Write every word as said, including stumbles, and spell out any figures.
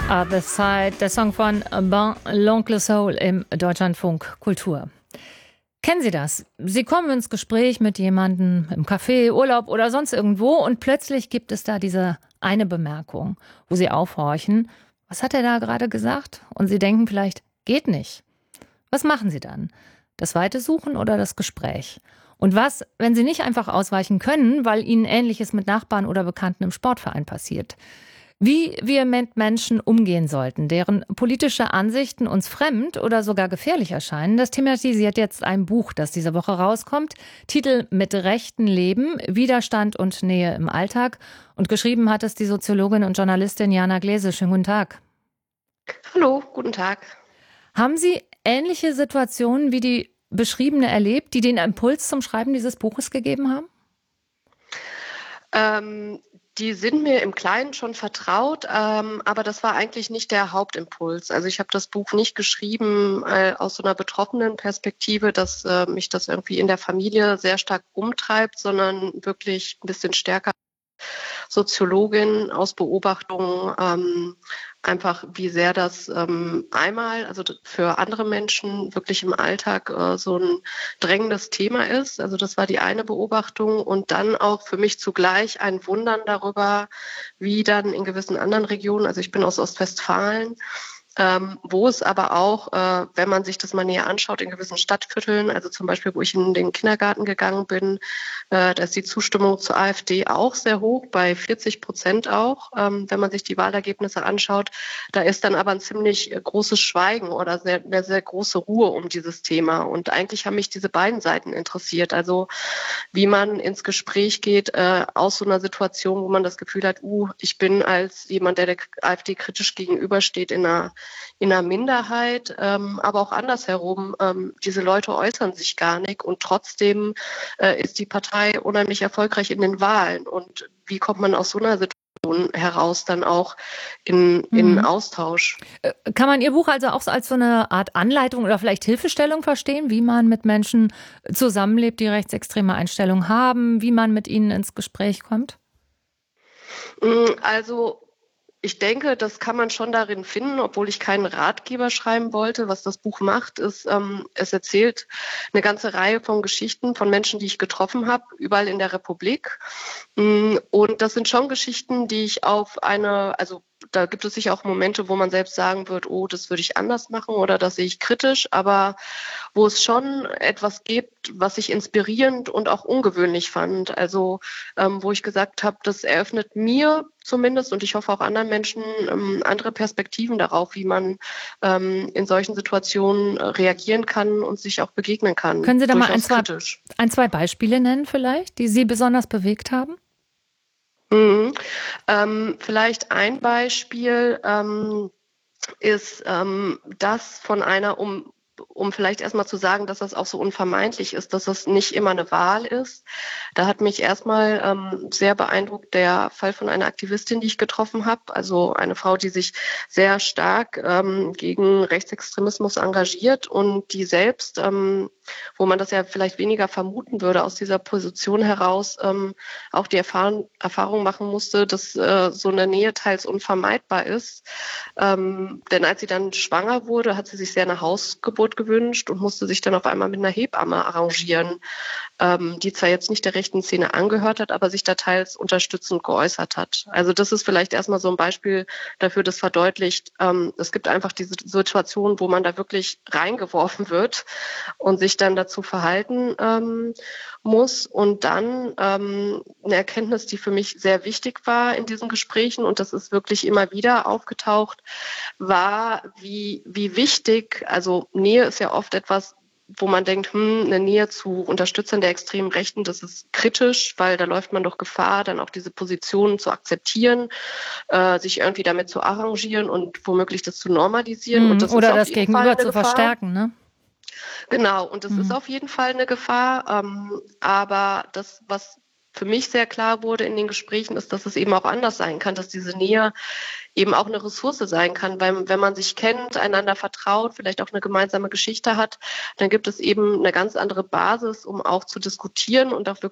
Other Side, der Song von Ben L'Oncle Soul im Deutschlandfunk Kultur. Kennen Sie das? Sie kommen ins Gespräch mit jemandem im Café, Urlaub oder sonst irgendwo und plötzlich gibt es da diese eine Bemerkung, wo Sie aufhorchen. Was hat er da gerade gesagt? Und Sie denken vielleicht, geht nicht. Was machen Sie dann? Das Weite suchen oder das Gespräch? Und was, wenn Sie nicht einfach ausweichen können, weil Ihnen Ähnliches mit Nachbarn oder Bekannten im Sportverein passiert? Wie wir mit Menschen umgehen sollten, deren politische Ansichten uns fremd oder sogar gefährlich erscheinen, das thematisiert jetzt ein Buch, das diese Woche rauskommt. Titel Mit Rechten leben, Widerstand und Nähe im Alltag. Und geschrieben hat es die Soziologin und Journalistin Jana Gläse. Schönen guten Tag. Hallo, guten Tag. Haben Sie ähnliche Situationen wie die beschriebene erlebt, die den Impuls zum Schreiben dieses Buches gegeben haben? Ähm, die sind mir im Kleinen schon vertraut, ähm, aber das war eigentlich nicht der Hauptimpuls. Also ich habe das Buch nicht geschrieben äh, aus so einer betroffenen Perspektive, dass äh, mich das irgendwie in der Familie sehr stark umtreibt, sondern wirklich ein bisschen stärker Soziologin aus Beobachtungen, ähm, einfach wie sehr das ähm, einmal, also für andere Menschen wirklich im Alltag äh, so ein drängendes Thema ist. Also das war die eine Beobachtung und dann auch für mich zugleich ein Wundern darüber, wie dann in gewissen anderen Regionen, also ich bin aus Ostwestfalen, Ähm, wo es aber auch, äh, wenn man sich das mal näher anschaut, in gewissen Stadtvierteln, also zum Beispiel, wo ich in den Kindergarten gegangen bin, äh, da ist die Zustimmung zur AfD auch sehr hoch, bei vierzig Prozent auch, ähm, wenn man sich die Wahlergebnisse anschaut. Da ist dann aber ein ziemlich äh, großes Schweigen oder sehr, sehr, sehr große Ruhe um dieses Thema. Und eigentlich haben mich diese beiden Seiten interessiert. Also wie man ins Gespräch geht äh, aus so einer Situation, wo man das Gefühl hat, uh, ich bin als jemand, der der AfD kritisch gegenübersteht, in einer in einer Minderheit, ähm, aber auch andersherum. Ähm, diese Leute äußern sich gar nicht und trotzdem äh, ist die Partei unheimlich erfolgreich in den Wahlen. Und wie kommt man aus so einer Situation heraus dann auch in, in Mhm. Austausch? Kann man Ihr Buch also auch als so eine Art Anleitung oder vielleicht Hilfestellung verstehen, wie man mit Menschen zusammenlebt, die rechtsextreme Einstellungen haben, wie man mit ihnen ins Gespräch kommt? Also ich denke, das kann man schon darin finden, obwohl ich keinen Ratgeber schreiben wollte. Was das Buch macht, ist, ähm, es erzählt eine ganze Reihe von Geschichten von Menschen, die ich getroffen habe, überall in der Republik. Und das sind schon Geschichten, die ich auf eine, also da gibt es sicher auch Momente, wo man selbst sagen wird, oh, das würde ich anders machen oder das sehe ich kritisch, aber wo es schon etwas gibt, was ich inspirierend und auch ungewöhnlich fand. Also ähm, wo ich gesagt habe, das eröffnet mir zumindest und ich hoffe auch anderen Menschen ähm, andere Perspektiven darauf, wie man ähm, in solchen Situationen äh, reagieren kann und sich auch begegnen kann. Können Sie da mal ein, Durchaus zwei, kritisch. ein, zwei Beispiele nennen vielleicht, die Sie besonders bewegt haben? Mhm. Ähm, vielleicht ein Beispiel ähm, ist ähm, das von einer, um, um vielleicht erstmal zu sagen, dass das auch so unvermeidlich ist, dass das nicht immer eine Wahl ist. Da hat mich erstmal ähm, sehr beeindruckt der Fall von einer Aktivistin, die ich getroffen habe, also eine Frau, die sich sehr stark ähm, gegen Rechtsextremismus engagiert und die selbst, ähm, wo man das ja vielleicht weniger vermuten würde, aus dieser Position heraus ähm, auch die Erfahrung, Erfahrung machen musste, dass äh, so eine Nähe teils unvermeidbar ist. Ähm, denn als sie dann schwanger wurde, hat sie sich sehr eine Hausgeburt gewünscht und musste sich dann auf einmal mit einer Hebamme arrangieren, ähm, die zwar jetzt nicht der rechten Szene angehört hat, aber sich da teils unterstützend geäußert hat. Also das ist vielleicht erstmal so ein Beispiel dafür, das verdeutlicht, ähm, es gibt einfach diese Situation, wo man da wirklich reingeworfen wird und sich dann dazu verhalten ähm, muss. Und dann ähm, eine Erkenntnis, die für mich sehr wichtig war in diesen Gesprächen, und das ist wirklich immer wieder aufgetaucht, war, wie, wie wichtig, also Nähe ist ja oft etwas, wo man denkt, hm, eine Nähe zu Unterstützern der extremen Rechten, das ist kritisch, weil da läuft man doch Gefahr, dann auch diese Positionen zu akzeptieren, äh, sich irgendwie damit zu arrangieren und womöglich das zu normalisieren. Und Mhm. das ist Oder auf das jeden Fall Gegenüber eine zu Gefahr. verstärken, ne? Genau, und das ist Mhm. auf jeden Fall eine Gefahr. Ähm, aber das, was für mich sehr klar wurde in den Gesprächen, ist, dass es eben auch anders sein kann, dass diese Nähe eben auch eine Ressource sein kann, weil wenn man sich kennt, einander vertraut, vielleicht auch eine gemeinsame Geschichte hat, dann gibt es eben eine ganz andere Basis, um auch zu diskutieren und auch wirklich